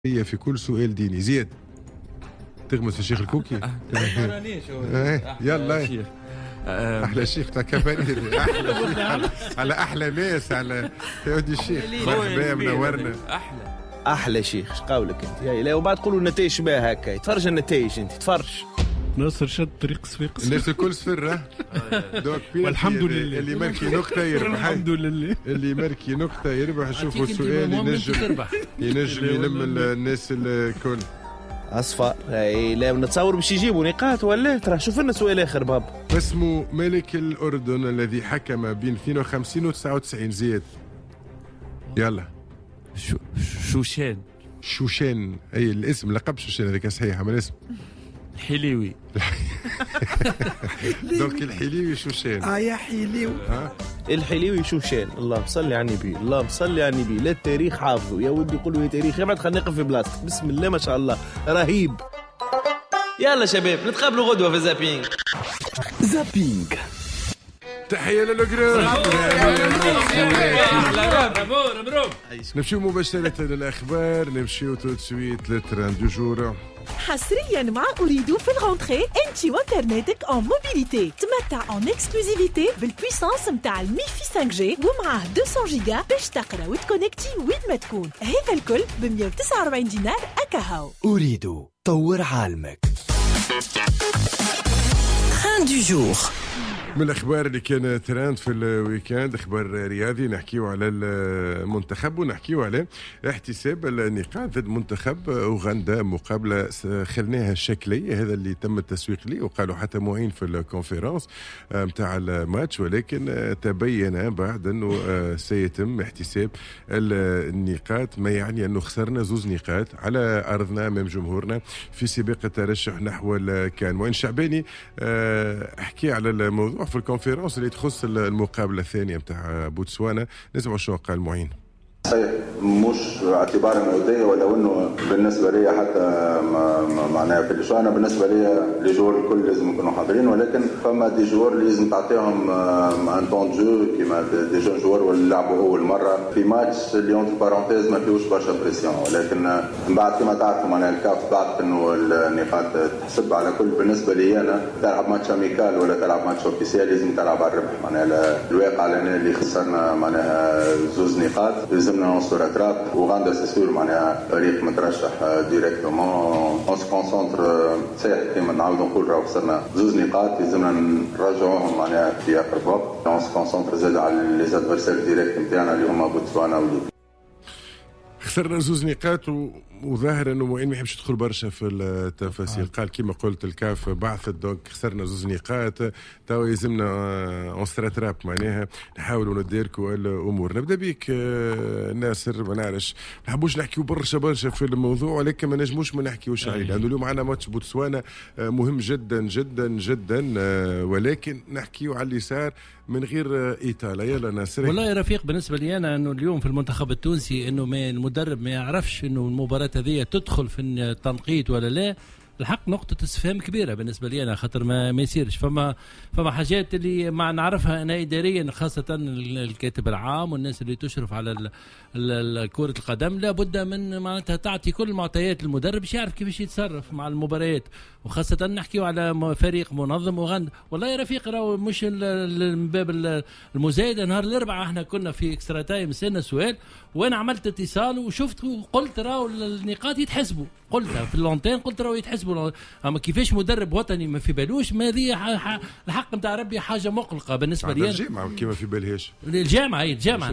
هي في كل سؤال ديني. زياد تغمس في شيخ الكوكي. يلا شيخ. احلى شيخ تاع كبارير، احلى شيخ على احلى ناس، على يودي الشيخ مرحبا منورنا. احلى شيخ. اش قولك انت؟ يا لا وبعد تقولوا النتائج شبه هكا. تفرج النتائج انت، تفرج. ناصر شد طريق صفاقس. الناس الكل صفر. والحمد لله. اللي مركي نقطة يربح. الحمد لله. اللي مركي نقطة يربح. نشوفوا السؤال ينجم يلم الناس الكل. اصفر. اي لا نتصور باش يجيبوا نقاط ولا ترى. شوف لنا سؤال اخر بابا. اسمه ملك الأردن الذي حكم بين 52 و 99. زياد يلا. شوشان. اي الاسم لقب شوشان هذاك صحيح، من الاسم الحليوي. دونك الحليوي شوشان. يا حليوي. الحليوي شوشان. اللهم صل على النبي، اللهم صل على النبي. لا التاريخ حافظه يا ودي. يقولوا يا تاريخ يا بعد. خلينا نقف في بلاصتك. بسم الله ما شاء الله رهيب. يلا شباب نتقابلوا غدوه في زابينج. زابينج. تحية للجروب. نمشيو مباشرة للأخبار. نمشيو تو سويت للترند دو جور. حصريا مع أريد في الغونتري انت وانترنتك اون موبيليتي. تمتع اون اكسكلوزيفيتي بالبويسانس متاع الميفي 5G ومعاه 200 جيجا باش تقرا وتكونكتي وين ما تكون. هذا الكل ب 149 دينار أكاهو. أريد طور عالمك. ترند دو جور. من الأخبار اللي كان ترند في الويكاند أخبار رياضي. نحكيو على المنتخب ونحكيو على احتساب النقاط ضد منتخب أوغندا. مقابلة خلناها شكلية، هذا اللي تم التسويق ليه وقالوا حتى معين في الكونفرنس متاع الماتش، ولكن تبين بعد أنه سيتم احتساب النقاط، ما يعني أنه خسرنا 2 نقاط على أرضنا أمام جمهورنا في سباق الترشح نحو الكان. معين شعباني احكي على الموضوع في الكونفرنس اللي تخص المقابلة الثانية متاع بوتسوانا. نسمع شو قال معين. صحيح، مش اعتبارا ودية، ولو انه بالنسبه لي حتى معناها في الشو، انا بالنسبه لي لي جور الكل لازم يكونوا حاضرين، ولكن فما دي جور اللي لازم تعطيهم ان طون جو كيما دي جون جور واللي لعبوا اول مره في ماتش اللي اونتر بارونتيز ما فيهوش برشا بريسيون، ولكن من بعد كما تعرفوا معناها الكاف بعد انه النقاط تحسب على كل. بالنسبه لي انا تلعب ماتش اميكال ولا تلعب ماتش اوفيسيال لازم تلعب على الربح. معناها الواقع لنا اللي خسرنا معناها 2 نقاط، لازمنا نوصلوا اتراك. اوغندا سيسور معناها فريق مترشح ديريكتومون. اون سو كونسونتر صحيح كيما نعاودوا نقول راهو خسرنا 2 نقاط، لازمنا نرجعوهم معناها في اقرب وقت. اون سو كونسونتر زاد على لي زادفيرسير ديريكت نتاعنا اللي هما بوتسوانا وليبيا. خسرنا 2 نقاط وظاهر انه معين ما يحبش يدخل برشا في التفاصيل. قال كيما قلت الكاف بعثت دونك خسرنا 2 نقاط، توا يلزمنا اون ستراتراب معناها نحاولوا نديركوا الامور. نبدا بيك ناصر. ما نعرفش ما نحبوش نحكيو برشا في الموضوع، ولكن ما نجموش ما نحكيوش عليه لانه اليوم معنا ماتش بوتسوانا مهم جدا جدا جدا، ولكن نحكيو على اللي صار من غير ايطاليا. يلا ناصر. والله يا رفيق بالنسبه لي انا انه اليوم في المنتخب التونسي انه المدرب ما يعرفش انه المباراه هذه تدخل في التنقيط ولا لا. الحق نقطة استفهام كبيرة بالنسبة لي أنا، خاطر ما يصيرش فما حاجات اللي ما نعرفها أنا إداريا، خاصة الكاتب العام والناس اللي تشرف على كرة القدم لابد من معناتها تعطي كل المعطيات للمدرب باش يعرف كيفاش يتصرف مع المباريات، وخاصة نحكيو على فريق منظم وغند. والله يا رفيق راهو مش من باب المزايدة. نهار الأربعاء احنا كنا في اكسترا تايم سنة سؤال وانا عملت اتصال وشفت قلت راهو النقاط يتحسبوا، قلتها في اللونتين قلت راهو يتحسبوا. اما كيفاش مدرب وطني ما في بالوش، ما ذي الحق نتاع ربي حاجه مقلقه بالنسبه لي. الجامعه كيما في بالهاش الجامعه هي الجامعه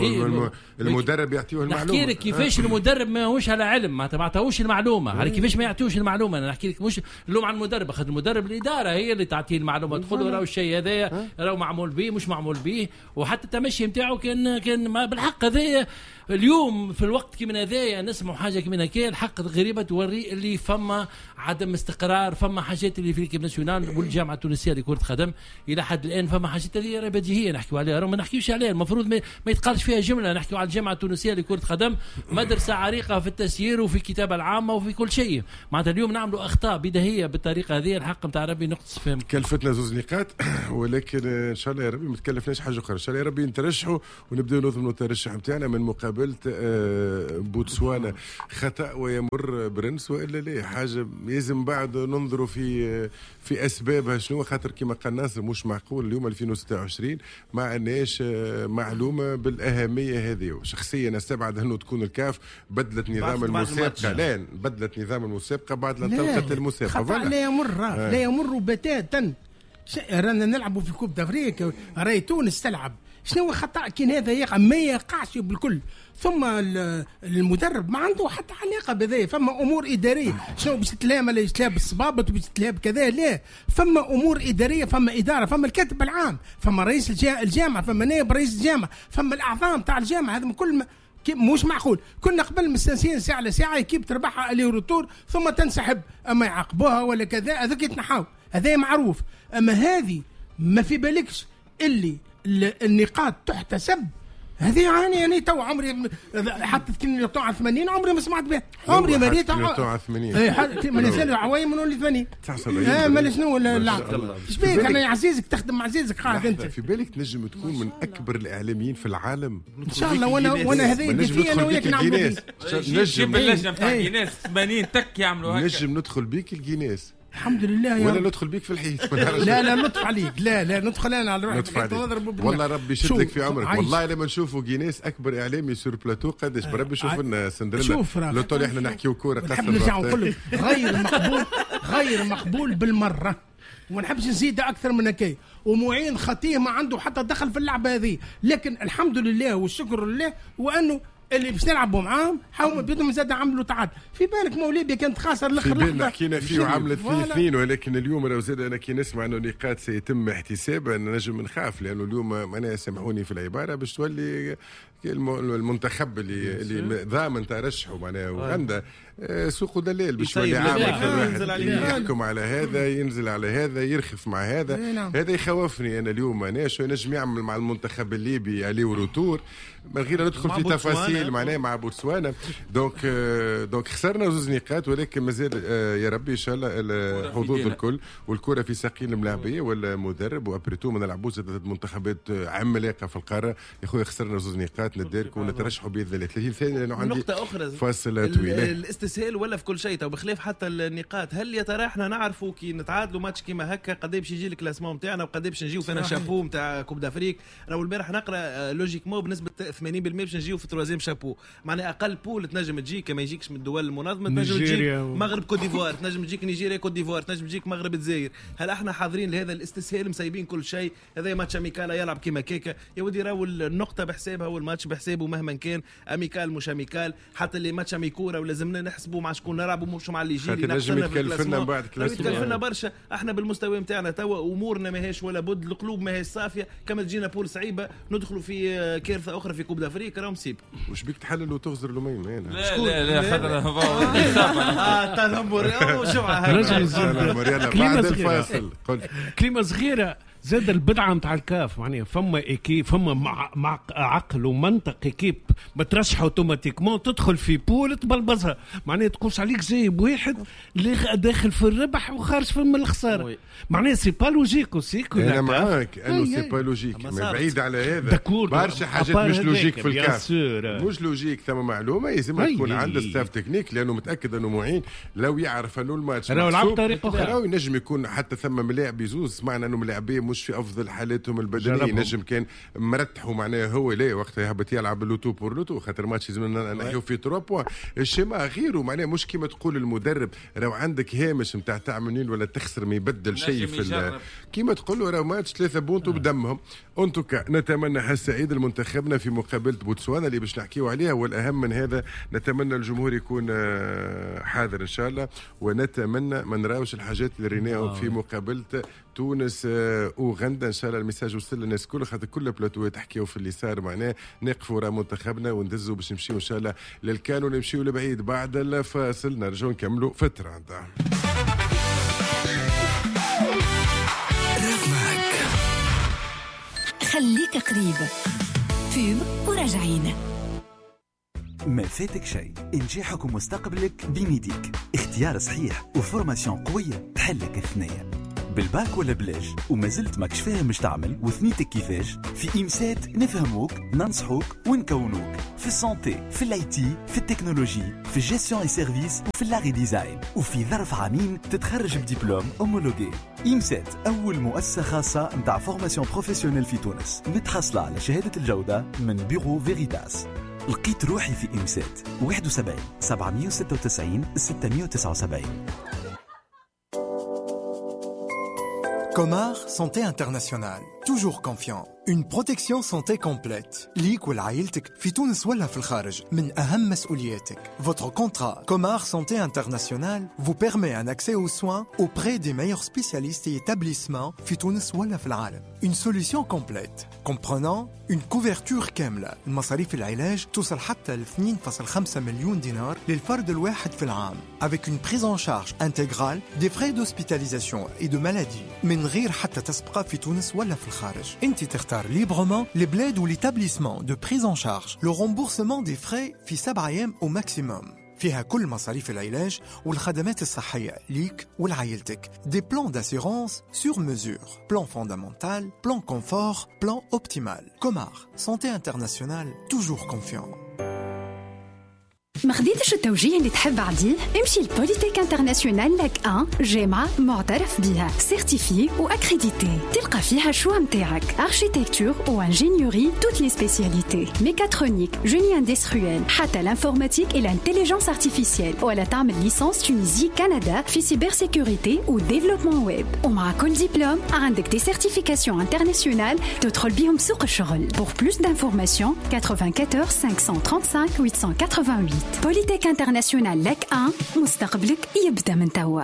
المدرب يعطيه المعلومه. نحكي لك كيفاش المدرب ماهوش على علم، ما تعطوش المعلومه على كيفاش ما يعطوش المعلومه. انا نحكي لك مش اللوم على المدرب، خاطر المدرب الاداره هي اللي تعطيه المعلومه، تقول له راهو الشيء هذا راهو معمول به مش معمول به، وحتى التمشي نتاعو كان بالحق هذايا. اليوم في الوقت كيما هذايا نسمعوا حاجه كيما هكا الحق غريبه توري اللي فما عدم استقرار، فما حاجات اللي في الكيب ناسيونال والجامعه التونسيه لكره قدم الى حد الان فما حاجات هذه بديهيه نحكيو عليها، ما نحكيوش عليها، المفروض ما يتقالش فيها جمله، نحكيو على الجامعه التونسيه لكره قدم مدرسه عريقه في التسيير وفي الكتابه العامه وفي كل شيء. معناتها اليوم نعملوا اخطاء بديهيه بالطريقه هذه، الحق نتاع ربي نقطه فهم كلفتنا زوز نقاط ولكن ان شاء الله يا ربي ما تكلفناش حاجه اخرى، ان شاء الله يا ربي نترشحوا ونبداو نضمنوا الترشح نتاعنا من مقابله بوتسوانا. خطا ويمر برنس والا لا حاجه لازم بعد ننظروا في اسبابها شنو، خاطر كما قال ناصر مش معقول اليوم 2026 ما عندناش معلومه بالاهميه هذه. شخصيا استبعد انه تكون الكاف بدلت نظام المسابقه، لا بدلت نظام المسابقه بعد ان طلقت المسابقه. خطأ لا يمر لا يمر بتاتا. رانا نلعبوا في كوب دافريك، راي تونس تلعب، شنو خطأ كان هذا يقع ما يقعش بالكل. ثم المدرب ما عنده حتى علاقه بذا، فما امور اداريه، شنو باش تلام ولا يتلاب الصبابط وباش تلاب كذا، لا فما امور اداريه، فما اداره، فما الكاتب العام، فما رئيس الجامعه، فما نائب رئيس الجامعه، فما الاعضاء تاع الجامعه. هذا كل مش معقول. كنا قبل مستنسين ساعه لساعه يكيب تربحها الي روتور ثم تنسحب، اما يعاقبوها ولا كذا هذاك يتنحاو، هذا معروف. اما هذه ما في بالكش اللي النقاط تحتسب، هذه يعني تو عمري حطت كلمه تاع 80 عمري ما سمعت بها، عمري ما ريت تاع 80 ما نزل عوايم من 80 ما شنو لا ايش بيك انا عزيزك تخدم مع عزيزك قاعد انت في بالك تنجم تكون من اكبر الاعلاميين في العالم ان شاء الله. وانا هذا يدفي انا وياك نعمل نجم اللجنه تاع الجينيس 80 تك يعملوا هكا، نجم ندخل بيك الجينيس الحمد لله ولا ندخل بيك في الحيط. لا لطف عليك، لا ندخل انا على روحي والله ربي يشد لك في عمرك. والله لما نشوفوا جينيس اكبر اعلامي سور بلاتو قداش بربي شوف لنا سندريلا لو طول احنا نحكيو كوره غير مقبول بالمره، وما نحبش نزيد اكثر من هكايا. ومعين خطيه ما عنده حتى دخل في اللعبه هذه، لكن الحمد لله والشكر لله وانه اللي باش نلعبوا معاهم حاولوا بدهم زاد عملوا تعادل. في بالك موليبيا كانت خاسر الاخر لحظه حكينا فيه وعملت فيه اثنين، ولكن اليوم لو زاد انا كي نسمع انه نقاط سيتم احتسابها نجم نخاف، لانه اليوم انا سامحوني في العباره باش تولي المنتخب اللي ضامن ترشحه معناها وغندا سوق دلال باش يولي عامل يحكم على هذا ينزل على هذا يرخف مع هذا. هذا يخوفني انا اليوم. انا شو نجم يعمل مع المنتخب الليبي عليه وروتور من غير ندخل في تفاصيل معناها مع بوتسوانا. دونك خسرنا زوز نقاط، ولكن مازال يا ربي ان شاء الله الحظوظ الكل والكره في ساقين الملاعبيه والمدرب وابريتو ما نلعبوش ضد منتخبات عملاقه في القاره. يا خويا خسرنا زوز نقاط نداركوا ونترشحوا باذن الله 30 ثانيه لانه عندي نقطه اخرى فاصل طويل. الاستسهال ولا في كل شيء تو بخلاف حتى النقاط. هل يا ترى احنا نعرفوا كي نتعادلوا ماتش كيما هكا قد باش يجي الكلاسمون نتاعنا وقد باش نجيو فينا شابو نتاع كوب دافريك؟ راهو البارح نقرا لوجيكمون بنسبه 80% باش نجيو في التروازيام شابو، معناها اقل بول تنجم تجيك كما يجيكش من الدول المنظمه، تنجم تجيك مغرب كوت ديفوار، تنجم تجيك نيجيريا كوت ديفوار، تنجم تجيك مغرب الجزائر. هل احنا حاضرين لهذا الاستسهال مسيبين كل شيء؟ هذا ماتش اميكال يلعب كيما كيكا يا ودي، راهو النقطه بحسابها والماتش بحسابه مهما كان اميكال مش اميكال، حتى اللي ماتش اميكوره ولازمنا نحسبوا مع شكون نلعبوا مش مع اللي يجي نجم يتكلفنا بعد يتكلفنا برشا. احنا بالمستوى نتاعنا توا امورنا ماهيش ولا بد، القلوب ماهيش صافيه، كما تجينا بول صعيبه ندخلوا في كارثه اخرى في كوب دافريك راهو مصيب. وش بيك تحلل وتغزر لمين؟ لا خاطر تنمر بعد الفاصل كلمه صغيره زاد البدعه نتاع الكاف، معناها فما ايكيب فما مع عقل ومنطق ايكيب بترشح اوتوماتيكمون تدخل في بول تبلبزها، معناها تقوس عليك زايب واحد اللي داخل في الربح وخارج في الخساره، معناها سي با لوجيك وسيك. انا معاك انه سي با لوجيك، بعيد على هذا برشا حاجات مش لوجيك في الكاف، مش لوجيك. ثم معلومه لازم تكون عند ستاف تكنيك، لانه متاكد انه معين لو يعرف انه الماتش لو لعب طريقه اخرى ينجم يكون حتى ثم ملاعب يزوز. سمعنا انه ملاعبيه مش في افضل حالاتهم البدنيه، نجم كان مرتحوا معناها هو لا وقتها يهبط يلعب لوتو بور لوتو، خاطر ماتش لازمنا نحيو في 3 بوان الشيما غيره، معناها مش كيما تقول المدرب راهو عندك هامش نتاع تعمل ولا تخسر ما يبدل شيء في كيما تقول له راهو ماتش 3 بونتو بدمهم. انتوكا نتمنى حس سعيد لمنتخبنا في مقابله بوتسوانا اللي باش نحكيو عليها، والاهم من هذا نتمنى الجمهور يكون حاضر ان شاء الله، ونتمنى ما نراوش الحاجات اللي ريناهم في مقابله تونس وغندا. ان شاء الله الميساج وصل للناس كل، خاطر كل بلاتو تحكيو في اللي صار معناه نقفوا راه منتخبنا وندزوا باش نمشيو ان شاء الله للكان ونمشيو لبعيد. بعد الفاصل نرجعوا نكملوا فتره. خليك قريب فيب وراجعين. ما فاتك شيء، نجاحك ومستقبلك بميديك. اختيار صحيح وفورماسيون قوية تحلك الثنية. بالباك ولا بلاش وما زلت ماكش فاهم مش تعمل وثنيتك كيفاش؟ في إيمسات نفهموك ننصحوك ونكونوك. في السانتي، في الاي تي، في التكنولوجي، في الجيستيون اي سيرفيس وفي اللاغي ديزاين. وفي ظرف عامين تتخرج بدبلوم اومولوجي. إيمسات أول مؤسسة خاصة متاع فورماسيون بروفيسيونيل في تونس، متحصلة على شهادة الجودة من بيرو فيريتاس. لقيت روحي في إيمسات 71 796 679. Comar Santé Internationale. Toujours confiant. Une protection santé complète. ليك ولعائلتك في تونس ولا في الخارج من أهم مسؤولياتك. Votre contrat Comar Santé Internationale vous permet un accès aux soins auprès des meilleurs spécialistes et établissements في تونس ولا في العالم. Une solution complète comprenant une couverture كاملة. المصاريف العلاج توصل حتى ل 2.5 مليون دينار للفرد الواحد في العام. Avec une prise en charge intégrale des frais d'hospitalisation et de maladie. من غير حتى تسبقة في تونس ولا في الخارج. انت تختار librement les bleds ou l'établissement de prise en charge. Le remboursement des frais في 7 أيام au maximum. فيها كل مصاريف العلاج والخدمات الصحية ليك ولعائلتك. Des plans d'assurance sur mesure. Plan fondamental, plan confort, plan optimal. Comar, Santé Internationale, toujours confiant. ما خديتش التوجيه اللي تحب عديه؟ امشي لبوليتيك انترناسيونال لاك 1، جامعة معترف بها، سيرتيفي واكريديتي. تلقى فيها شوا متاعك اركيتكتور وانجينيوري، توت لي سبيسياليتي، ميكاترونيك، جيني اندستريال، حتى الانفورماتيك والانتيليجنس ارتيفيسيال. ولا تعمل ليسانس تونيزي كندا في سيبر سيكوريتي وديفلوبمون ويب. ومع كل دبلوم عندك دي سيرتيفيكاسيون انترناسيونال تدخل بيهم سوق الشغل. بور بلوس دانفورماسيون 94 535 888. بوليتيك انترناسيونال لاك 1، مستقبلك يبدا من توا.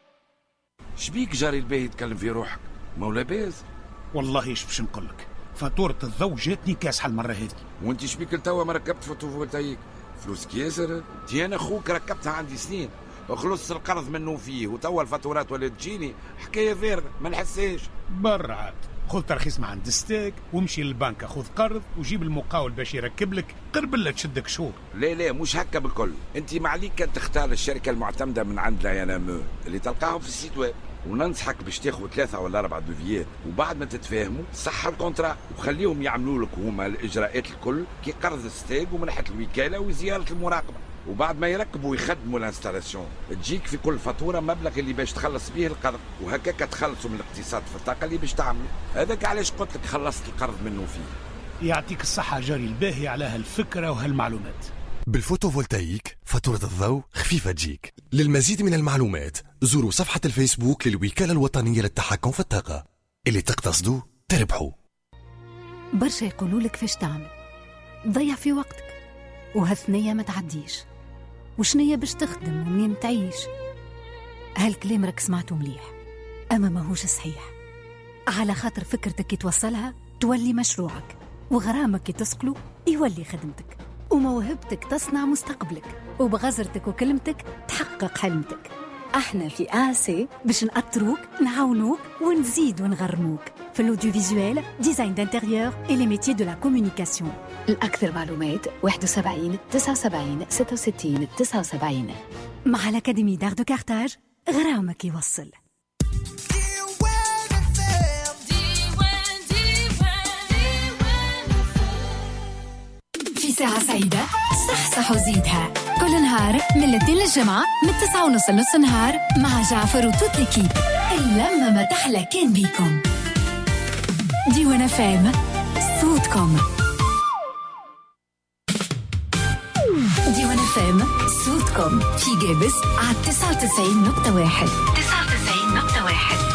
شبيك جاري الباهي تكلم في روحك؟ مولا باز والله ايش باش نقولك، فاتورة الضوء جاتني كاسحة المرة هذه. وانت شبيك لتوا ما ركبت فوتوفولتايك؟ فلوسك ياسر. انت انا اخوك ركبتها عندي سنين وخلصت القرض منه فيه، وتوا الفاتورات ولا تجيني حكايه فارغه ما نحساش. برا عاد خذ ترخيص مع عند ستيك ومشي للبنك خذ قرض وجيب المقاول باش يركب لك، قرب تشدك شهور. لا مش هكا بالكل. انت معليك كان تختار الشركه المعتمده من عند لاينامو اللي تلقاهم في السيت ويب، وننصحك باش تاخذ 3 ولا 4 دوفيات، وبعد ما تتفاهموا صح الكونترا وخليهم يعملوا لك هما الاجراءات الكل كي قرض ستيك ومن ناحيه الوكاله وزياره المراقبه. وبعد ما يركبوا ويخدموا الانستالاسيون تجيك في كل فاتوره مبلغ اللي باش تخلص به القرض، وهكاك تخلصوا من الاقتصاد في الطاقه اللي باش تعملوا. هذاك علاش قلت لك خلصت القرض منه فيه. يعطيك الصحه جاري الباهي على هالفكره وهالمعلومات. بالفوتوفولتايك فاتورة الضوء خفيفة تجيك. للمزيد من المعلومات زوروا صفحة الفيسبوك للوكالة الوطنية للتحكم في الطاقة. اللي تقتصدوا تربحوا. برشا يقولوا لك فاش تعمل، ضيع في وقتك وهالثنية ما تعديش، وشنية باش تخدم ومنين تعيش. هالكلام راك سمعته مليح، أما ماهوش صحيح. على خاطر فكرتك كي توصلها تولي مشروعك، وغرامك كي تسقلو يولي خدمتك، وموهبتك تصنع مستقبلك، وبغزرتك وكلمتك تحقق حلمتك. احنا في آسي باش نأطروك نعاونوك ونزيد ونغرموك في الاوديوفيزوال، ديزاين دانتيريور et les métiers de la communication. الأكثر معلومات 71 79 66 79. مع الأكاديمي دار دو كارتاج غرامك يوصل. في ساعة سعيدة صح وزيدها كل نهار من الاثنين للجمعة من 9:30 لنص نهار مع جعفر وتوت ليكيب. اللمة ما تحلى كان بيكم. ديوان فام صوتكم. ديوان فام صوتكم في جابس على 99.1.